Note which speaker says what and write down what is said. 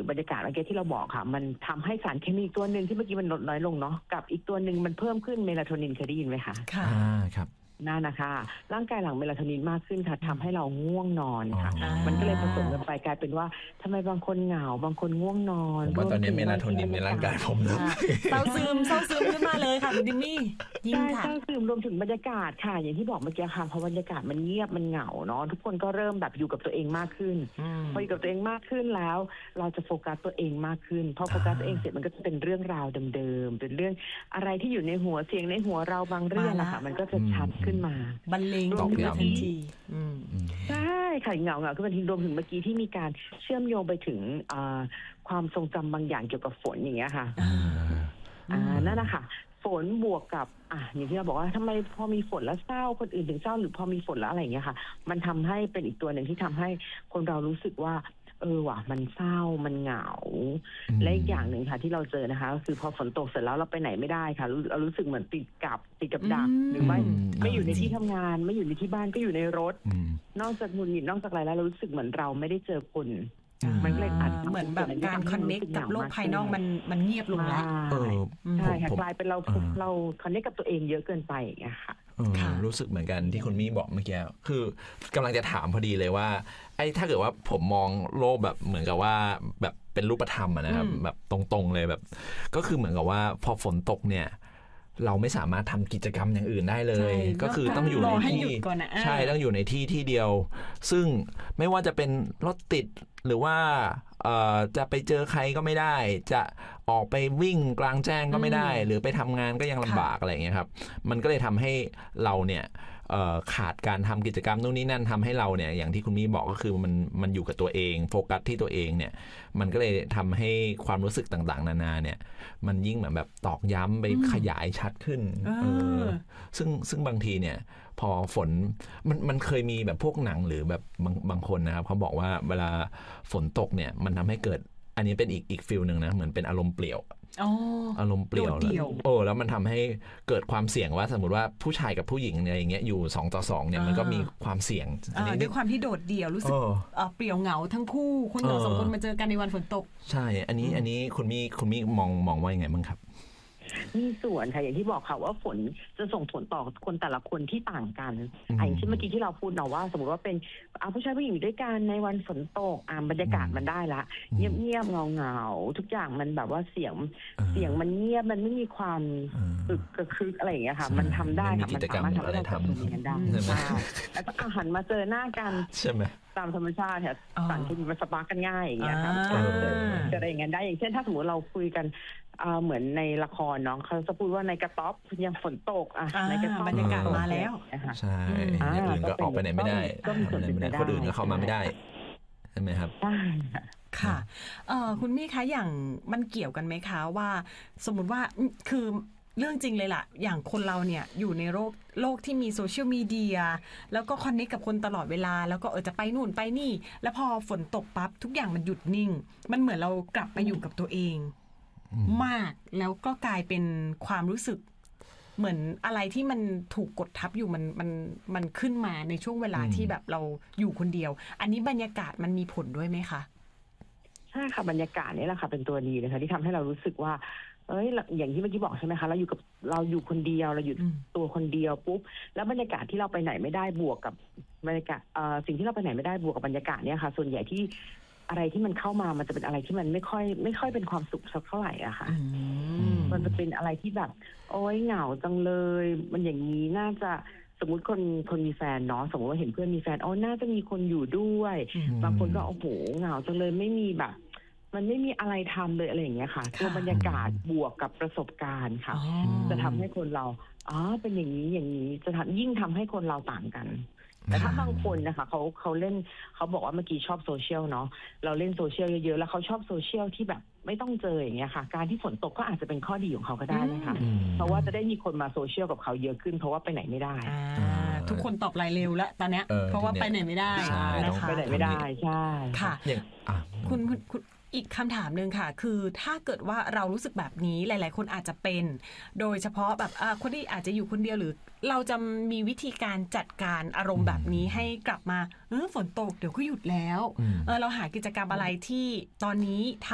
Speaker 1: บรรยากาศเมื่อกี้ที่เราบอกค่ะมันทำให้สารเคมีตัวนึงที่เมื่อกี้มันลดน้อยลงเนาะกับอีกตัวนึงมันเพิ่มขึ้นเมลาโทนินเคยได้ยินไหมคะ
Speaker 2: ค่ะ
Speaker 3: ครับ
Speaker 1: นั่นนะคะร่างกายหลั่งเมลาโทนินมากขึ้นค่ะทำให้เราง่วงนอนค่ะมันก็เลยผสมกันไปกลายเป็นว่าทำไมบางคนเหงาบางคนง่วงนอน
Speaker 3: ผมว่าตอนนี้เมลาโทนินในร่างกายผมนะ
Speaker 2: เศร้าซึมขึ้นมาเลยค่ะคุณดิมมี่ยิ่งค่ะ
Speaker 1: เศร้าซึมรวมถึงบรรยากาศค่ะอย่างที่บอกเมื่อกี้ค่ะพอบรรยากาศมันเงียบมันเหงาเนาะทุกคนก็เริ่มแบบอยู่กับตัวเองมากขึ้นพออยู่กับตัวเองมากขึ้นแล้วเราจะโฟกัสตัวเองมากขึ้นพอโฟกัสตัวเองเสร็จมันก็จะเป็นเรื่องราวเดิมๆเป็นเรื่องอะไรที่อยู่ในหัวเสียงในหัวเราบางเรื่องนะคะมันก็จะชัดขึ้นมา
Speaker 2: บรรเลงตอกย้ำทันที
Speaker 1: ใช่ค่ะเหงาขึ้นมาทีรวมถึงเมื่อกี้ที่มีการเชื่อมโยงไปถึงความทรงจำบางอย่างเกี่ยวกับฝนอย่างเงี้ยค่ะนั่นนะคะฝนบวกกับอย่างที่เราบอกว่าทำไมพอมีฝนแล้วเศร้าคนอื่นถึงเศร้าหรือพอมีฝนแล้วอะไรอย่างเงี้ยค่ะมันทำให้เป็นอีกตัวหนึ่งที่ทำให้คนเรารู้สึกว่าว่ะมันเศร้ามันเหงาและอีกอย่างหนึ่งค่ะที่เราเจอนะคะก็คือพอฝนตกเสร็จแล้วเราไปไหนไม่ได้ค่ะเรารู้สึกเหมือนติดกับดักหรือไม่อยู่ในที่ทำงานไม่อยู่ในที่บ้านก็อยู่ในรถนอกจากหงุดหงิดนอกจากอะไรแล้วเรารู้สึกเหมือนเราไม่ได้เจอคนมันเลย
Speaker 2: เหมือนแบบการคอนเนคกับโลกภายนอกมันเงียบลงแล้ว
Speaker 1: ใช่ค่ะกลายเป็นเราคอนเนคกับตัวเองเยอะเกินไปอย่างเงี้ยค่ะ
Speaker 3: รู้สึกเหมือนกันที่คุณมี่บอกเมื่อกี้คือกำลังจะถามพอดีเลยว่าถ้าเกิดว่าผมมองโลกแบบเหมือนกับว่าแบบเป็นรูปธรรมนะครับแบบตรงๆเลยแบบก็คือเหมือนกับว่าพอฝนตกเนี่ยเราไม่สามารถทำกิจกรรมอย่างอื่นได้เลยก็คือต้องอยู่ในที่ใช่ต้องอยู่ในที่เดียวซึ่งไม่ว่าจะเป็นรถติดหรือว่าจะไปเจอใครก็ไม่ได้จะออกไปวิ่งกลางแจ้งก็ไม่ได้หรือไปทำงานก็ยังลำบากอะไรอย่างเงี้ยครับมันก็เลยทำให้เราเนี่ยขาดการทำกิจกรรมนู่นนี่นั่นทำให้เราเนี่ยอย่างที่คุณมี่บอกก็คือมันอยู่กับตัวเองโฟกัสที่ตัวเองเนี่ยมันก็เลยทำให้ความรู้สึกต่างๆนานาเนี่ยมันยิ่งเหมือนแบบตอกย้ำไปขยายชัดขึ้นซึ่งบางทีเนี่ยพอฝนมันเคยมีแบบพวกหนังหรือแบบบางคนนะครับเขาบอกว่าเวลาฝนตกเนี่ยมันทำให้เกิดอันนี้เป็นอีกฟิลนึงนะเหมือนเป็นอารมณ์เปลี่ยวอารมณ์เปลี่ยวแล้วมันทำให้เกิดความเสี่ยงว่าสมมติว่าผู้ชายกับผู้หญิงเนี่ยอย่างเงี้ยอยู่2 ต่อ 2เนี่ยมันก็มีความเสี่ยง
Speaker 2: ด้วยความที่โดดเดี่ยวรู้สึกเปลี่ยวเหงาทั้งคู่คนเรา2 คนมาเจอกันในวันฝนตก
Speaker 3: ใช่อันนี้คุณมี่มองว่ายังไงบ้างครับ
Speaker 1: มีส่วนค่ะอย่างที่บอกค่ะว่าฝนจะส่งผลต่อคนแต่ละคนที่ต่างกันอย่างเช่นเมื่อกี้ที่เราพูดเนาะว่าสมมติว่าเป็นผู้ชายผู้หญิงอยู่ด้วยกันในวันฝนตกบรรยากาศมันได้ละเงียบเงาทุกอย่างมันแบบว่าเสียงมันเงียบมันไม่มีความตึกกระคึกอะไรอย่างเงี้ยค่ะมันทำได้ค่ะมันสามารถทำให้เราทำกันได้แล้วก็หันมาเจอหน้ากัน
Speaker 3: ใช่ไหม
Speaker 1: ตามธรรมชาติค่ะสารเคมีมันสปาร์กกันง่ายอย่างเงี้ยค่ะจะอะไรอย่างเงี้ยได้อย่างเช่นถ้าสมมติเราคุยกันเหมือนในละครน้องเขาจะพูดว่าในกระต๊อบยังฝนตกในกระต๊อบบ
Speaker 2: รรยากาศมาแล้ว
Speaker 3: ใช่อย่างอื่นก็ออกไปไหนไม่ได้คนอื่นก็เข้ามาไม่ได้ใช่ไหมครับ
Speaker 1: ใช่
Speaker 2: ค่ะคุณมี่คะอย่างมันเกี่ยวกันไหมคะว่าสมมุติว่าคือเรื่องจริงเลยล่ะอย่างคนเราเนี่ยอยู่ในโลกที่มีโซเชียลมีเดียแล้วก็คอนเนคกับคนตลอดเวลาแล้วก็จะไปนู่นไปนี่แล้วพอฝนตกปั๊บทุกอย่างมันหยุดนิ่งมันเหมือนเรากลับไปอยู่กับตัวเองมากแล้วก็กลายเป็นความรู้สึกเหมือนอะไรที่มันถูกกดทับอยู่มันขึ้นมาในช่วงเวลาที่แบบเราอยู่คนเดียวอันนี้บรรยากาศมันมีผลด้วยไหมคะ
Speaker 1: ใช่ค่ะบรรยากาศนี่แหละค่ะเป็นตัวดีเลยค่ะที่ทำให้เรารู้สึกว่าอย่างที่เมื่อกี้บอกใช่ไหมคะเราอยู่คนเดียวเราอยู่ตัวคนเดียวปุ๊บแล้วบรรยากาศที่เราไปไหนไม่ได้บวกกับบรรยากาศสิ่งที่เราไปไหนไม่ได้บวกกับบรรยากาศเนี่ยค่ะส่วนใหญ่ที่อะไรที่มันเข้ามามันจะเป็นอะไรที่มันไม่ค่อยเป็นความสุขสักเท่าไหร่อะค่ะมันจะเป็นอะไรที่แบบโอ๊ยเหงาจังเลยมันอย่างนี้น่าจะสมมติคนมีแฟนเนาะสมมติว่าเห็นเพื่อนมีแฟนน่าจะมีคนอยู่ด้วยบางคนก็โอ้โหเหงาจังเลยไม่มีแบบมันไม่มีอะไรทำเลยอะไรอย่างเงี้ยค่ะตัวบรรยากาศบวกกับประสบการณ์ค่ะจะทำให้คนเราเป็นอย่างนี้จะยิ่งทำให้คนเราต่างกันแต่ถ้าบางคนนะคะเขาเล่นเขาบอกว่าเมื่อกี้ชอบโซเชียลเนาะเราเล่นโซเชียลเยอะๆแล้วเขาชอบโซเชียลที่แบบไม่ต้องเจออย่างเงี้ยค่ะการที่ฝนตกก็อาจจะเป็นข้อดีของเขาก็ได้นะคะเพราะว่าจะได้มีคนมาโซเชียลกับเขาเยอะขึ้นเพราะว่าไปไหนไม่ได้
Speaker 2: ทุกคนตอบไลน์เร็วแล้วตอนเนี้ยเพราะว่าไปไหนไม่ได้
Speaker 1: นะคะไปไหนไม่ได้ใช่
Speaker 2: ค่ะคุณอีกคำถามนึงค่ะคือถ้าเกิดว่าเรารู้สึกแบบนี้หลายๆคนอาจจะเป็นโดยเฉพาะแบบคนที่อาจจะอยู่คนเดียวหรือเราจะมีวิธีการจัดการอารมณ์แบบนี้ให้กลับมาฝนตกเดี๋ยวก็หยุดแล้วเราหากิจกรรมอะไรที่ตอนนี้